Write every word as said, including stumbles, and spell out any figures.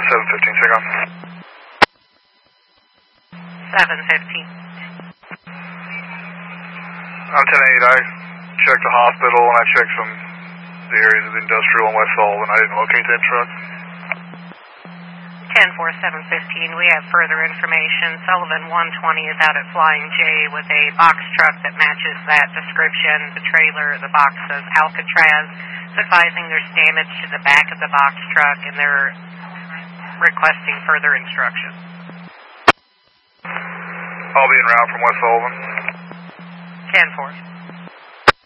seven fifteen, check on. seven fifteen. I'm ten eight, I checked the hospital and I checked some the areas of the industrial in West Sullivan. I didn't locate that truck. ten four, seven fifteen, we have further information. Sullivan one twenty is out at Flying J with a box truck that matches that description. The trailer, the box says Alcatraz. It's advising there's damage to the back of the box truck and they're requesting further instructions. I'll be en route from West Sullivan. ten four.